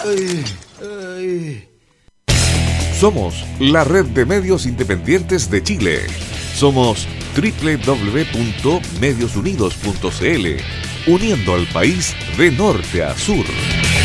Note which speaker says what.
Speaker 1: Ay, ay.
Speaker 2: Somos la red de medios independientes de Chile. Somos www.mediosunidos.cl, uniendo al país de norte a sur.